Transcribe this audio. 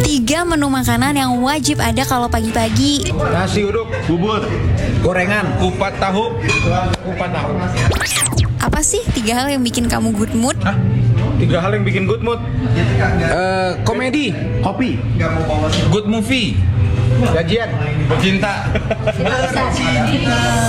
3 menu makanan yang wajib ada kalau pagi-pagi. Nasi uduk, bubur, gorengan, kupat tahu. Apa sih 3 hal yang bikin kamu good mood? 3 hal yang bikin good mood. Komedi, kopi, good movie, gajian, cinta.